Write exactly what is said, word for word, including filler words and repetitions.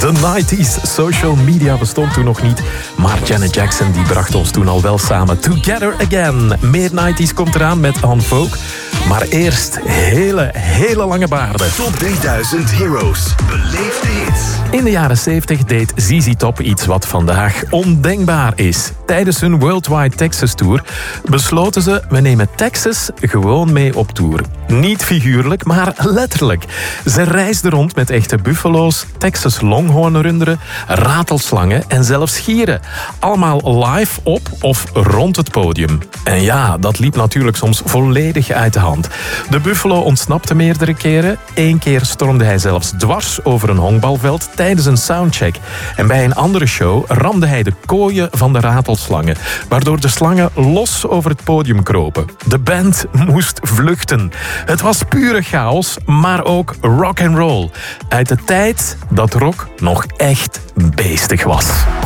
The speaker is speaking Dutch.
De nineties. Social media bestond toen nog niet. Maar Janet Jackson die bracht ons toen al wel samen. Together Again. Meer nineties komt eraan met En Vogue. Maar eerst hele, hele lange baarden. Top drieduizend Heroes. Beleefde hits. In de jaren zeventig deed Z Z Top iets wat vandaag ondenkbaar is. Tijdens hun Worldwide Texas Tour besloten ze, we nemen Texas gewoon mee op tour. Niet figuurlijk, maar letterlijk. Ze reisden rond met echte buffalo's, Texas Longhorn-runderen, ratelslangen en zelfs gieren. Allemaal live op of rond het podium. En ja, dat liep natuurlijk soms volledig uit de hand. De buffalo ontsnapte meerdere keren. Eén keer stormde hij zelfs dwars over een honkbalveld tijdens een soundcheck. En bij een andere show ramde hij de kooien van de ratelslangen, waardoor de slangen los over het podium kropen. De band moest vluchten. Het was pure chaos, maar ook rock and roll. Uit de tijd dat rock nog echt beestig was.